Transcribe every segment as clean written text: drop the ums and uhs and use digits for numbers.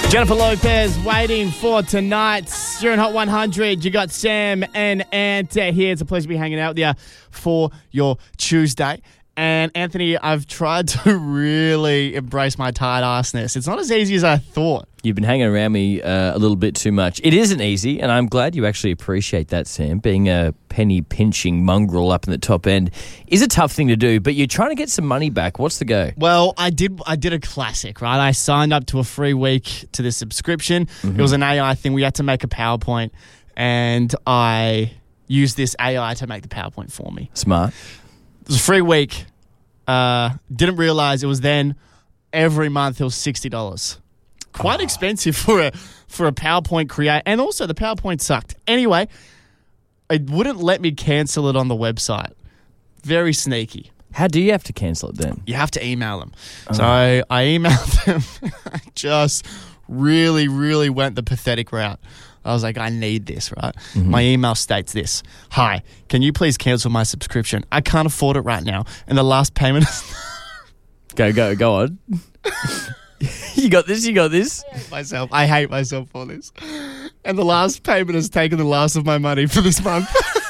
Jennifer Lopez waiting for tonight. You're in Hot 100. You got Sam and Ant here. It's a pleasure to be hanging out with you for your Tuesday. And Anthony, I've tried to really embrace my tight assness. It's not as easy as I thought. You've been hanging around me a little bit too much. It isn't easy, and I'm glad you actually appreciate that, Sam. Being a penny-pinching mongrel up in the top end is a tough thing to do, but you're trying to get some money back. What's the go? Well, I did a classic, right? I signed up to a free week to the subscription. Mm-hmm. It was an AI thing. We had to make a PowerPoint, and I used this AI to make the PowerPoint for me. Smart. It was a free week. Didn't realize it was then every month it was $60. Quite expensive for a PowerPoint create, and also the PowerPoint sucked. Anyway, it wouldn't let me cancel it on the website. Very sneaky. How do you have to cancel it then? You have to email them. Oh. So I emailed them. I just really, really went the pathetic route. I was like, I need this, right? Mm-hmm. My email states this. Hi, can you please cancel my subscription? I can't afford it right now. And the last payment is... Go on. You got this? I hate myself for this. And the last payment has taken the last of my money for this month.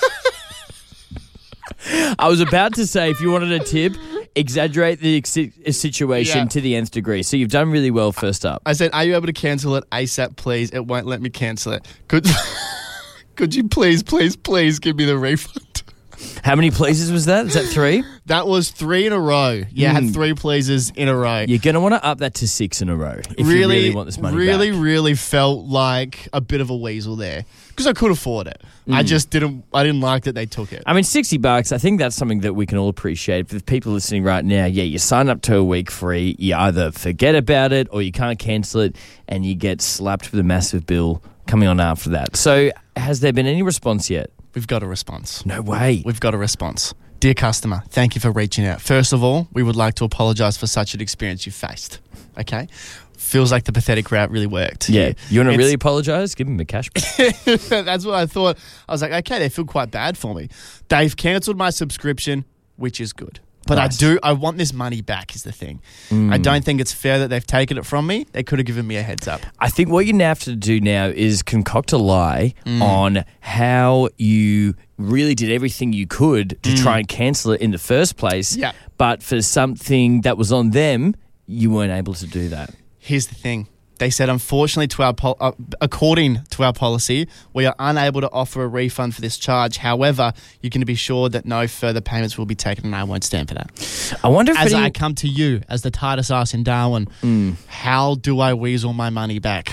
I was about to say, if you wanted a tip, exaggerate the situation to the nth degree. So you've done really well first up. I said, are you able to cancel it ASAP, please? It won't let me cancel it. Could you please give me the refund? How many pleases was that? Is that 3? That was 3 in a row. Yeah, I had 3 pleases in a row. You're going to want to up that to 6 in a row if you really want this money back. Really felt like a bit of a weasel there because I could afford it. I didn't like that they took it. I mean, $60, I think that's something that we can all appreciate. For the people listening right now, you sign up to a week free, you either forget about it or you can't cancel it and you get slapped with a massive bill coming on after that. So has there been any response yet? We've got a response. No way. We've got a response. Dear customer, thank you for reaching out. First of all, we would like to apologise for such an experience you faced. Okay? Feels like the pathetic route really worked. Yeah. You want to really apologise? Give them a cash back. That's what I thought. I was like, okay, they feel quite bad for me. They've cancelled my subscription, which is good. But nice. I want this money back is the thing. I don't think it's fair that they've taken it from me. They could have given me a heads up. I think what you now have to do now is concoct a lie on how you really did everything you could to try and cancel it in the first place. Yeah. But for something that was on them, you weren't able to do that. Here's the thing. They said, unfortunately, according to our policy, we are unable to offer a refund for this charge. However, you can be sure that no further payments will be taken, and I won't stand for that. I wonder if I come to you as the tightest ass in Darwin, how do I weasel my money back?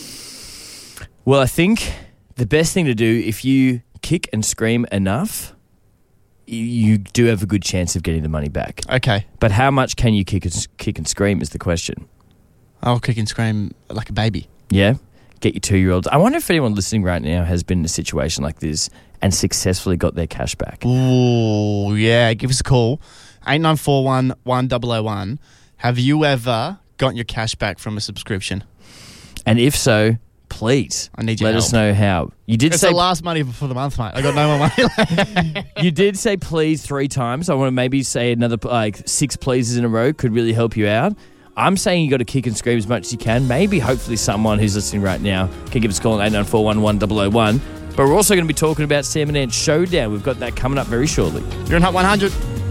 Well, I think the best thing to do, if you kick and scream enough, you do have a good chance of getting the money back. Okay. But how much can you kick and scream is the question. I'll kick and scream like a baby. Yeah? Get your 2-year-olds. I wonder if anyone listening right now has been in a situation like this and successfully got their cash back. Ooh, yeah. Give us a call. 8941 1001. Have you ever gotten your cash back from a subscription? And if so, please I need your let help. us know how. It's the last money for the month, mate. I got no more money. You did say please 3 times. I want to maybe say another 6 pleases in a row could really help you out. I'm saying you got to kick and scream as much as you can. Maybe, hopefully, someone who's listening right now can give us a call on 8941 1001. But we're also going to be talking about Sam and Ant Showdown. We've got that coming up very shortly. You're in Hot 100.